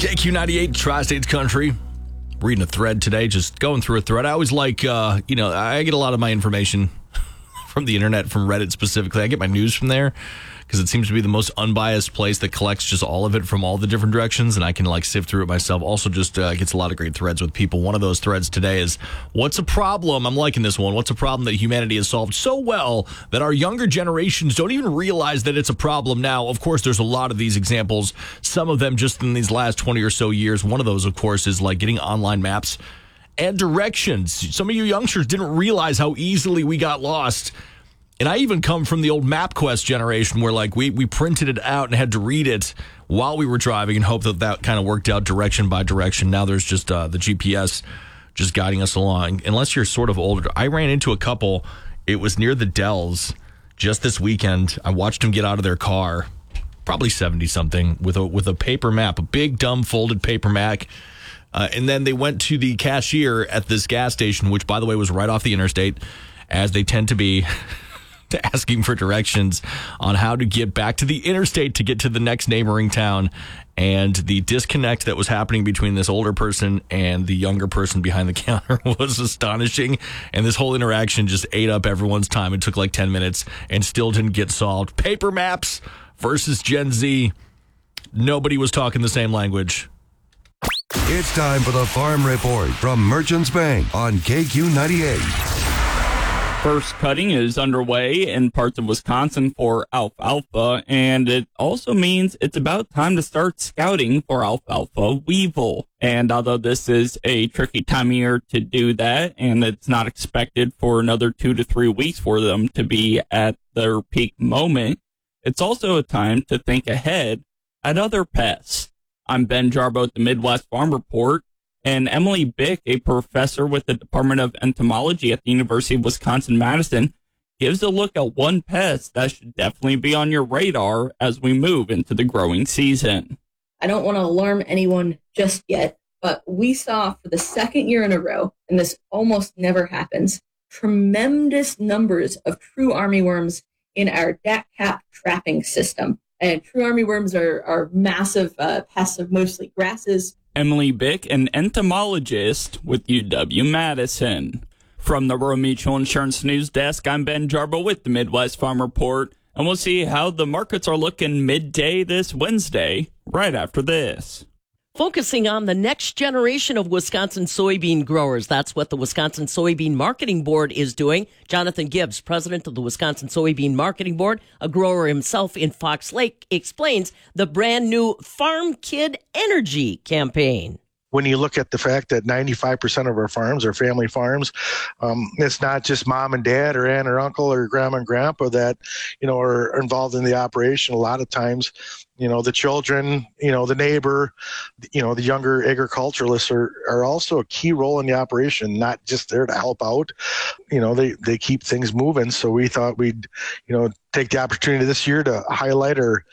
KQ98, Tri-States Country. Reading a thread today, just going through a thread. I always like, I get a lot of my information from the internet, from Reddit specifically. I get my news from there because it seems to be the most unbiased place that collects just all of it from all the different directions, and I can sift through it myself. Also just gets a lot of great threads with people. One of those threads today is, what's a problem? I'm liking this one. What's a problem that humanity has solved so well that our younger generations don't even realize that it's a problem now? Of course, there's a lot of these examples, some of them just in these last 20 or so years. One of those, of course, is getting online maps and directions. Some of you youngsters didn't realize how easily we got lost. And I even come from the old MapQuest generation where we printed it out and had to read it while we were driving and hope that kind of worked out direction by direction. Now there's just the GPS just guiding us along. Unless you're sort of older. I ran into a couple. It was near the Dells just this weekend. I watched them get out of their car, probably 70-something, with a paper map, a big, dumb, folded paper map. And then they went to the cashier at this gas station, which, by the way, was right off the interstate, as they tend to be, to asking for directions on how to get back to the interstate to get to the next neighboring town. And the disconnect that was happening between this older person and the younger person behind the counter was astonishing. And this whole interaction just ate up everyone's time. It took 10 minutes and still didn't get solved. Paper maps versus Gen Z. Nobody was talking the same language. It's time for the Farm Report from Merchants Bank on KQ98. First cutting is underway in parts of Wisconsin for alfalfa, and it also means it's about time to start scouting for alfalfa weevil. And although this is a tricky time of year to do that, and it's not expected for another 2 to 3 weeks for them to be at their peak moment, it's also a time to think ahead at other pests. I'm Ben Jarbo at the Midwest Farm Report. And Emily Bick, a professor with the Department of Entomology at the University of Wisconsin-Madison, gives a look at one pest that should definitely be on your radar as we move into the growing season. I don't want to alarm anyone just yet, but we saw for the second year in a row, and this almost never happens, tremendous numbers of true armyworms in our DAC-CAP trapping system. And true armyworms are massive pests of mostly grasses. Emily Bick, an entomologist with UW-Madison. From the Rural Mutual Insurance News Desk, I'm Ben Jarbo with the Midwest Farm Report, and we'll see how the markets are looking midday this Wednesday, right after this. Focusing on the next generation of Wisconsin soybean growers. That's what the Wisconsin Soybean Marketing Board is doing. Jonathan Gibbs, president of the Wisconsin Soybean Marketing Board, a grower himself in Fox Lake, explains the brand new Farm Kid Energy campaign. When you look at the fact that 95% of our farms are family farms, it's not just mom and dad or aunt or uncle or grandma and grandpa that, are involved in the operation. A lot of times, the children, the neighbor, the younger agriculturalists are also a key role in the operation, not just there to help out. They keep things moving. So we thought we'd, take the opportunity this year to highlight our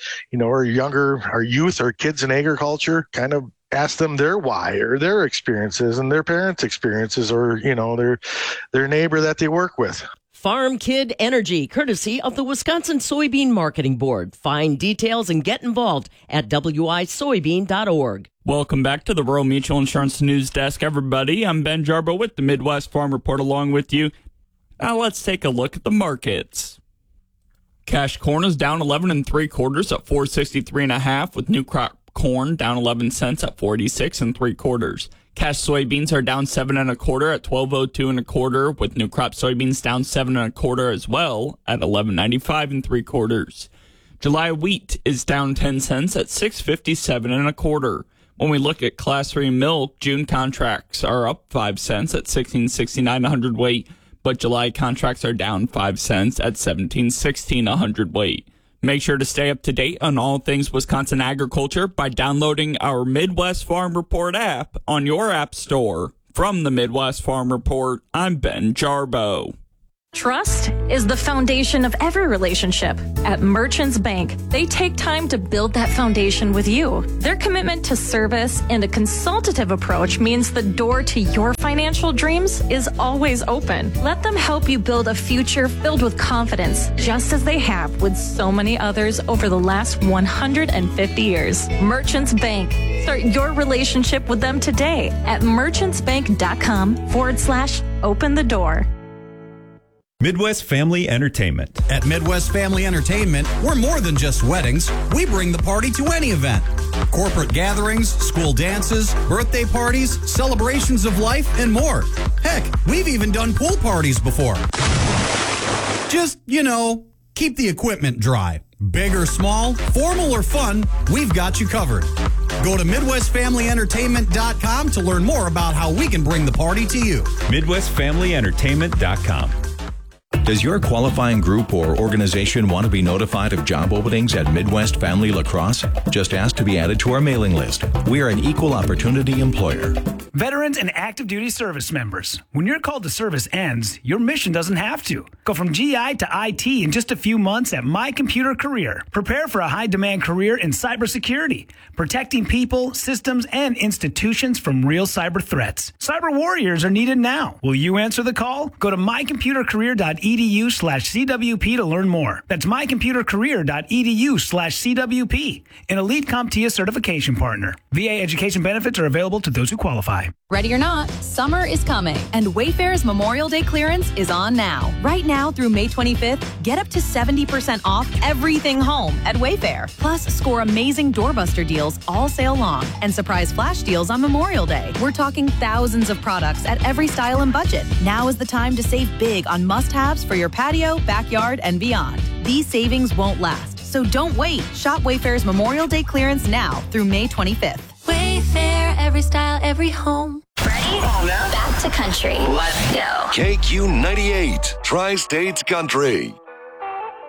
youth, our kids in agriculture, kind of ask them their why or their experiences and their parents' experiences or, their neighbor that they work with. Farm Kid Energy, courtesy of the Wisconsin Soybean Marketing Board. Find details and get involved at wisoybean.org. Welcome back to the Rural Mutual Insurance News Desk, everybody. I'm Ben Jarbo with the Midwest Farm Report along with you. Now let's take a look at the markets. Cash corn is down 11 3/4 at 463.5, with new crop corn down 11 cents at 46 3/4. Cash soybeans are down 7 1/4 at 12.02 1/4, with new crop soybeans down 7 1/4 as well at 11.95 3/4. July wheat is down 10 cents at 6.57 1/4. When we look at Class 3 milk, June contracts are up 5 cents at 16.69 a hundredweight, but July contracts are down 5 cents at 17.16 a hundredweight. Make sure to stay up to date on all things Wisconsin agriculture by downloading our Midwest Farm Report app on your app store. From the Midwest Farm Report, I'm Ben Jarbo. Trust is the foundation of every relationship. At Merchants Bank, they take time to build that foundation with you. Their commitment to service and a consultative approach means the door to your financial dreams is always open. Let them help you build a future filled with confidence, just as they have with so many others over the last 150 years. Merchants Bank. Start your relationship with them today at merchantsbank.com/open the door. Midwest Family Entertainment. At Midwest Family Entertainment, we're more than just weddings. We bring the party to any event. Corporate gatherings, school dances, birthday parties, celebrations of life, and more. Heck, we've even done pool parties before. Just, keep the equipment dry. Big or small, formal or fun, we've got you covered. Go to MidwestFamilyEntertainment.com to learn more about how we can bring the party to you. MidwestFamilyEntertainment.com. Does your qualifying group or organization want to be notified of job openings at Midwest Family Lacrosse? Just ask to be added to our mailing list. We are an equal opportunity employer. Veterans and active duty service members. When your call to service ends, your mission doesn't have to. Go from GI to IT in just a few months at My Computer Career. Prepare for a high-demand career in cybersecurity, protecting people, systems, and institutions from real cyber threats. Cyber warriors are needed now. Will you answer the call? Go to mycomputercareer.edu/CWP to learn more. That's mycomputercareer.edu/CWP, an elite CompTIA certification partner. VA education benefits are available to those who qualify. Ready or not, summer is coming, and Wayfair's Memorial Day clearance is on now. Right now through May 25th, get up to 70% off everything home at Wayfair. Plus, score amazing doorbuster deals all sale long and surprise flash deals on Memorial Day. We're talking thousands of products at every style and budget. Now is the time to save big on must-haves for your patio, backyard, and beyond. These savings won't last, so don't wait. Shop Wayfair's Memorial Day clearance now through May 25th. Wayfair, every style, every home. Ready? Back to country. Let's go. KQ 98, Tri-States Country.